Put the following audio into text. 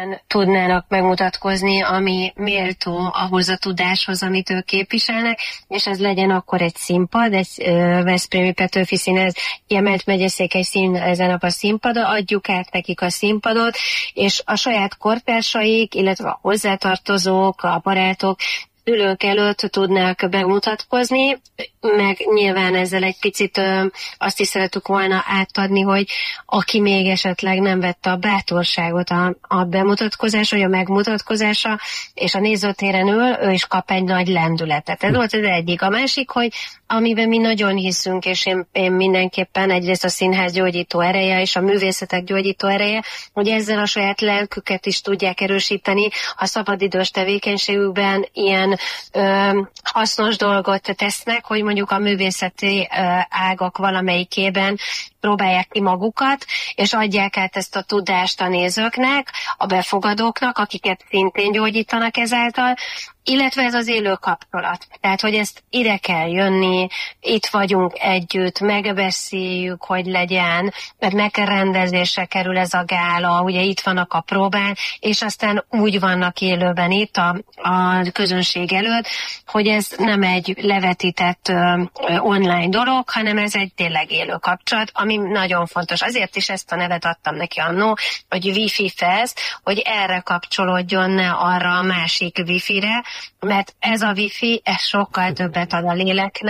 helyen tudnának megmutatkozni, ami méltó ahhoz a tudáshoz, amit ők képviselnek, és ez legyen akkor egy színpad, egy Veszprémi Petőfi Színház, kiemelt megyeszékhely színházának a színpada, adjuk át nekik a színpadot, és a saját kortársaik, illetve a hozzátartozók, a barátok, ülők előtt tudnák bemutatkozni, meg nyilván ezzel egy picit azt is szeretük volna átadni, hogy aki még esetleg nem vette a bátorságot a bemutatkozás, vagy a megmutatkozása, és a nézőtéren ül, ő is kap egy nagy lendületet. Ez volt az egyik. A másik, hogy amiben mi nagyon hiszünk, és én mindenképpen egyrészt a színház gyógyító ereje, és a művészetek gyógyító ereje, hogy ezzel a saját lelküket is tudják erősíteni, a szabadidős tevékenységükben ilyen hasznos dolgot tesznek, hogy mondjuk a művészeti ágak valamelyikében próbálják ki magukat, és adják át ezt a tudást a nézőknek, a befogadóknak, akiket szintén gyógyítanak ezáltal, illetve ez az élő kapcsolat. Tehát, hogy ezt ide kell jönni, itt vagyunk együtt, megbeszéljük, hogy legyen, mert megrendezésre kerül ez a gála, ugye itt vannak a próbán, és aztán úgy vannak élőben itt a közönség előtt, hogy ez nem egy levetített online dolog, hanem ez egy tényleg élő kapcsolat, ami nagyon fontos. Azért is ezt a nevet adtam neki annó, hogy Wi-Fi Fest, hogy erre kapcsolódjon, ne arra a másik Wi-Fi-re, mert ez a Wi-Fi, ez sokkal többet ad a léleknek,